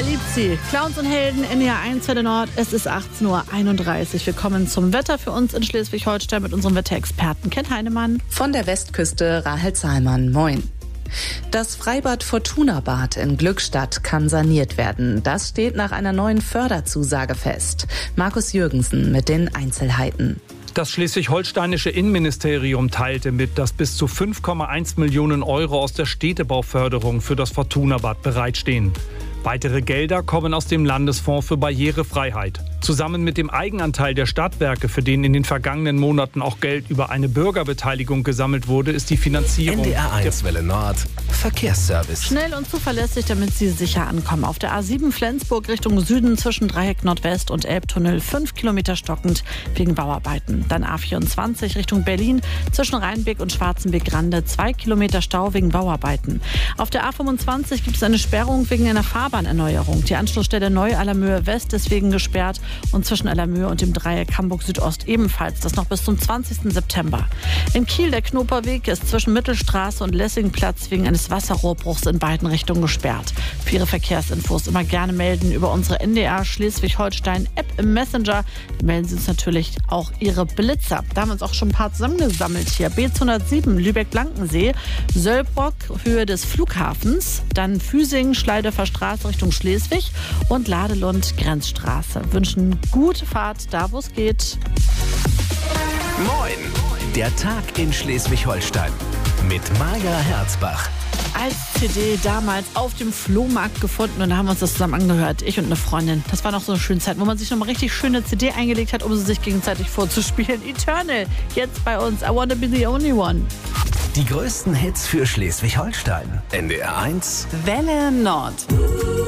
liebt sie. Clowns und Helden, NDR 1 Welle Nord. Es ist 18:31 Uhr. Wir kommen zum Wetter für uns in Schleswig-Holstein mit unserem Wetterexperten Ken Heinemann. Von der Westküste Rahel Zahlmann. Moin. Das Freibad Fortuna-Bad in Glückstadt kann saniert werden. Das steht nach einer neuen Förderzusage fest. Markus Jürgensen mit den Einzelheiten. Das schleswig-holsteinische Innenministerium teilte mit, dass bis zu 5,1 Millionen Euro aus der Städtebauförderung für das Fortuna-Bad bereitstehen. Weitere Gelder kommen aus dem Landesfonds für Barrierefreiheit. Zusammen mit dem Eigenanteil der Stadtwerke, für den in den vergangenen Monaten auch Geld über eine Bürgerbeteiligung gesammelt wurde, ist die Finanzierung. NDR 1 Welle Nord. Verkehrsservice. Schnell und zuverlässig, damit Sie sicher ankommen. Auf der A7 Flensburg Richtung Süden zwischen Dreieck Nordwest und Elbtunnel 5 Kilometer stockend wegen Bauarbeiten. Dann A24 Richtung Berlin zwischen Rheinbeck und Schwarzenbeck-Grande 2 Kilometer Stau wegen Bauarbeiten. Auf der A25 gibt es eine Sperrung wegen einer Fahrbahnerneuerung. Die Anschlussstelle Neu-Allermöhe West deswegen gesperrt und zwischen Allermöhe und dem Dreieck Hamburg Südost ebenfalls. Das noch bis zum 20. September. In Kiel der Knoperweg ist zwischen Mittelstraße und Lessingplatz wegen eines Wasserrohrbruchs in beiden Richtungen gesperrt. Für Ihre Verkehrsinfos immer gerne melden über unsere NDR Schleswig-Holstein-App im Messenger. Da melden Sie uns natürlich auch Ihre Blitzer. Da haben wir uns auch schon ein paar zusammengesammelt hier. B207 Lübeck-Blankensee, Söllbrock Höhe des Flughafens, dann Füsing, Schleidefer Straße Richtung Schleswig und Ladelund Grenzstraße. Wünschen gute Fahrt da, wo es geht. Moin. Der Tag in Schleswig-Holstein mit Maja Herzbach. Als CD damals auf dem Flohmarkt gefunden und da haben wir uns das zusammen angehört, ich und eine Freundin. Das war noch so eine schöne Zeit, wo man sich noch mal richtig schöne CD eingelegt hat, um sie sich gegenseitig vorzuspielen. Eternal, jetzt bei uns, I Wanna Be the Only One. Die größten Hits für Schleswig-Holstein. NDR 1 Welle Nord.